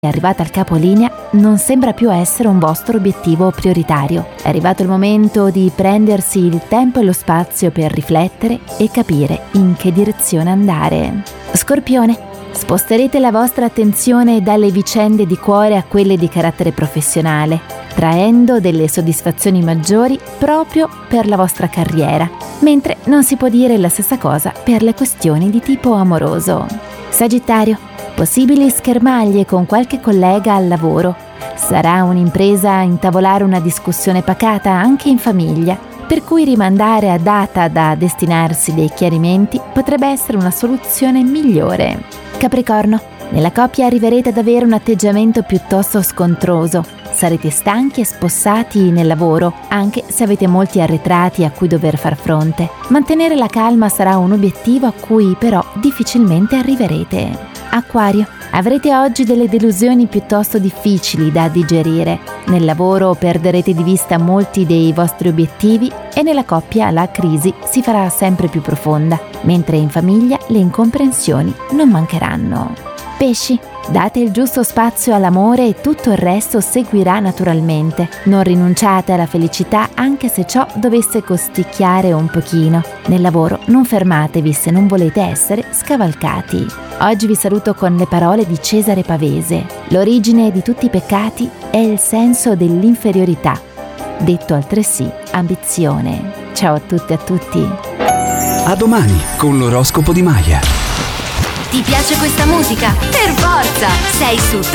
arrivata al capolinea, non sembra più essere un vostro obiettivo prioritario. È arrivato il momento di prendersi il tempo e lo spazio per riflettere e capire in che direzione andare. Scorpione, sposterete la vostra attenzione dalle vicende di cuore a quelle di carattere professionale, traendo delle soddisfazioni maggiori proprio per la vostra carriera, mentre non si può dire la stessa cosa per le questioni di tipo amoroso. Sagittario, possibili schermaglie con qualche collega al lavoro. Sarà un'impresa intavolare una discussione pacata anche in famiglia, per cui rimandare a data da destinarsi dei chiarimenti potrebbe essere una soluzione migliore. Capricorno, nella coppia arriverete ad avere un atteggiamento piuttosto scontroso. Sarete stanchi e spossati nel lavoro, anche se avete molti arretrati a cui dover far fronte. Mantenere la calma sarà un obiettivo a cui però difficilmente arriverete. Acquario, avrete oggi delle delusioni piuttosto difficili da digerire. Nel lavoro perderete di vista molti dei vostri obiettivi e nella coppia la crisi si farà sempre più profonda, mentre in famiglia le incomprensioni non mancheranno. Pesci, date il giusto spazio all'amore e tutto il resto seguirà naturalmente. Non rinunciate alla felicità anche se ciò dovesse costicchiare un pochino. Nel lavoro non fermatevi se non volete essere scavalcati. Oggi vi saluto con le parole di Cesare Pavese. L'origine di tutti i peccati è il senso dell'inferiorità, detto altresì ambizione. Ciao a tutte e a tutti. A domani con l'oroscopo di Maya. Ti piace questa musica? Per forza! Sei su